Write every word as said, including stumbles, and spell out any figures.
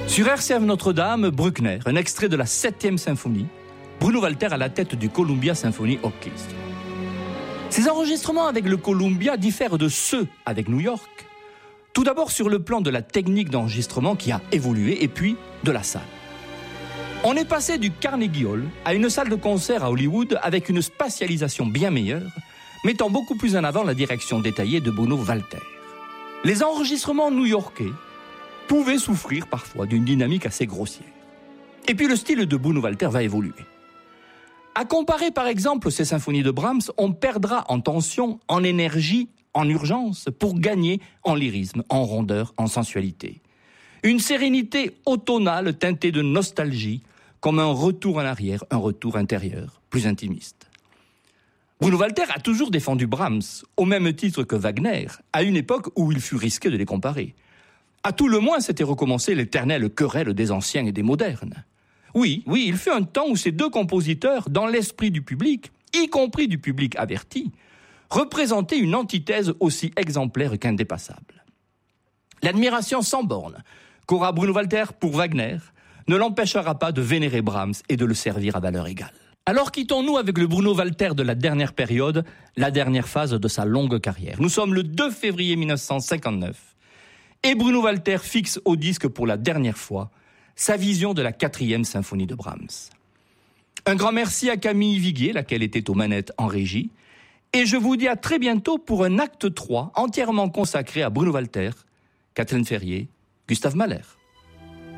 Sur R C F Notre-Dame, Bruckner, un extrait de la septième symphonie, Bruno Walter à la tête du Columbia Symphony Orchestra. Ces enregistrements avec le Columbia diffèrent de ceux avec New York, tout d'abord sur le plan de la technique d'enregistrement qui a évolué, et puis de la salle. On est passé du Carnegie Hall à une salle de concert à Hollywood avec une spatialisation bien meilleure, mettant beaucoup plus en avant la direction détaillée de Bruno Walter. Les enregistrements new-yorkais pouvaient souffrir parfois d'une dynamique assez grossière. Et puis le style de Bruno Walter va évoluer. À comparer par exemple ces symphonies de Brahms, on perdra en tension, en énergie, en urgence, pour gagner en lyrisme, en rondeur, en sensualité. Une sérénité automnale teintée de nostalgie, comme un retour en arrière, un retour intérieur, plus intimiste. Bruno Walter a toujours défendu Brahms, au même titre que Wagner, à une époque où il fut risqué de les comparer. À tout le moins, c'était recommencer l'éternelle querelle des anciens et des modernes. Oui, oui, il fut un temps où ces deux compositeurs, dans l'esprit du public, y compris du public averti, représentaient une antithèse aussi exemplaire qu'indépassable. L'admiration sans borne qu'aura Bruno Walter pour Wagner ne l'empêchera pas de vénérer Brahms et de le servir à valeur égale. Alors quittons-nous avec le Bruno Walter de la dernière période, la dernière phase de sa longue carrière. Nous sommes le deux février mille neuf cent cinquante-neuf et Bruno Walter fixe au disque pour la dernière fois sa vision de la quatrième symphonie de Brahms. Un grand merci à Camille Viguier, laquelle était aux manettes en régie, et je vous dis à très bientôt pour un acte trois entièrement consacré à Bruno Walter, Kathleen Ferrier, Gustave Mahler.